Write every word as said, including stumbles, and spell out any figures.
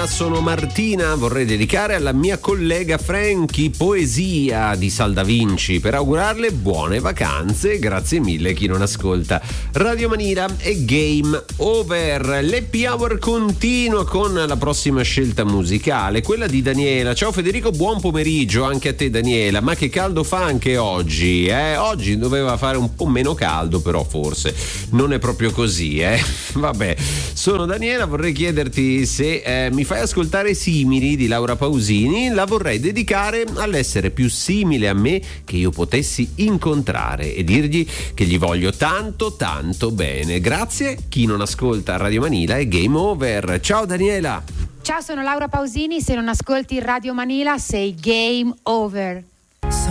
sono Martina, vorrei dedicare alla mia collega Frankie Poesia di Sal da Vinci per augurarle buone vacanze. Grazie mille chi non ascolta Radio Manila e Game Over. L'Happy Hour continua con la prossima scelta musicale, quella di Daniela. Ciao Federico, buon pomeriggio anche a te Daniela. Ma che caldo fa anche oggi, eh? Oggi doveva fare un po' meno caldo, però forse non è proprio così, eh? Vabbè, sono Daniela, vorrei chiederti se eh, mi fai ascoltare Simili di Laura Pausini. La vorrei dedicare all'essere più simile a me che io potessi incontrare e dirgli che gli voglio tanto tanto bene. Grazie chi non ascolta Radio Manila e Game Over. Ciao Daniela. Ciao, sono Laura Pausini, se non ascolti Radio Manila sei Game Over.